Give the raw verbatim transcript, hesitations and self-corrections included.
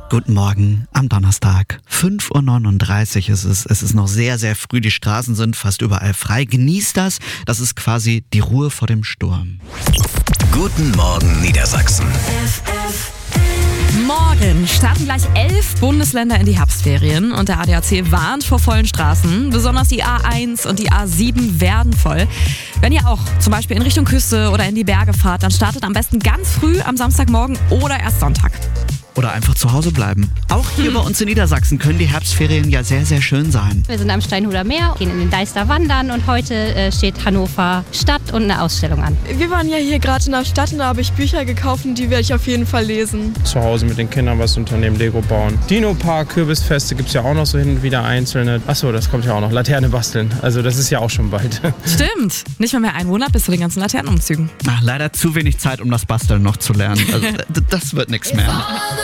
Guten Morgen am Donnerstag. fünf Uhr neununddreißig ist es. Es ist noch sehr, sehr früh. Die Straßen sind fast überall frei. Genießt das. Das ist quasi die Ruhe vor dem Sturm. Guten Morgen Niedersachsen. Morgen starten gleich elf Bundesländer in die Herbstferien und der A D A C warnt vor vollen Straßen. Besonders die A eins und die A sieben werden voll. Wenn ihr auch zum Beispiel in Richtung Küste oder in die Berge fahrt, dann startet am besten ganz früh am Samstagmorgen oder erst Sonntag. Oder einfach zu Hause bleiben. Auch hier bei uns in Niedersachsen können die Herbstferien ja sehr, sehr schön sein. Wir sind am Steinhuder Meer, gehen in den Deister wandern und heute äh, steht Hannover Stadt und eine Ausstellung an. Wir waren ja hier gerade in der Stadt und da habe ich Bücher gekauft und die werde ich auf jeden Fall lesen. Zu Hause mit den Kindern was unternehmen, Lego bauen. Dino-Park, Kürbisfeste gibt es ja auch noch so hin und wieder einzelne. Achso, das kommt ja auch noch. Laterne basteln. Also das ist ja auch schon bald. Stimmt. Nicht mal mehr ein Monat bis zu den ganzen Laternenumzügen. Ach, leider zu wenig Zeit, um das Basteln noch zu lernen. Also, d- das wird nichts mehr.